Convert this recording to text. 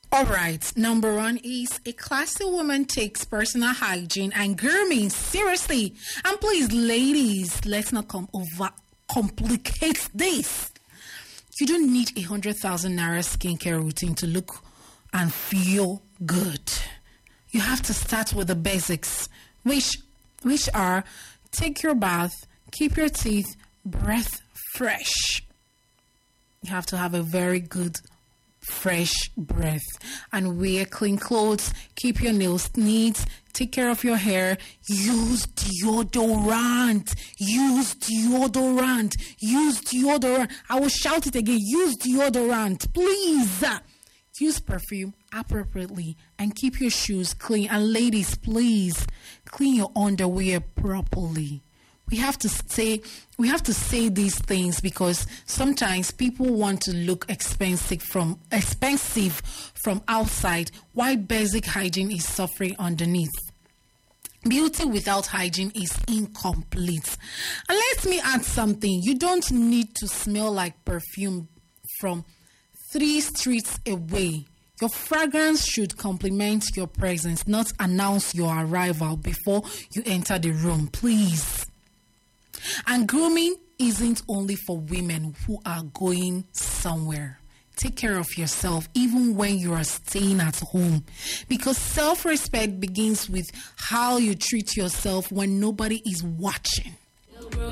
All right, number one is a classy woman takes personal hygiene and grooming seriously. And please, ladies, let's not complicate this. You don't need 100,000 naira skincare routine to look and feel good. You have to start with the basics, which are take your bath, keep your teeth, breath fresh. You have to have a very good fresh breath and wear clean clothes, keep your nails neat, take care of your hair, use deodorant. I will shout it again, use deodorant, please. Use perfume appropriately and keep your shoes clean. And ladies, please clean your underwear properly. We have to say these things because sometimes people want to look expensive from outside, while basic hygiene is suffering underneath. Beauty without hygiene is incomplete. And let me add something. You don't need to smell like perfume from 3 streets away. Your fragrance should complement your presence, not announce your arrival before you enter the room, please. And grooming isn't only for women who are going somewhere. Take care of yourself even when you are staying at home, because self-respect begins with how you treat yourself when nobody is watching.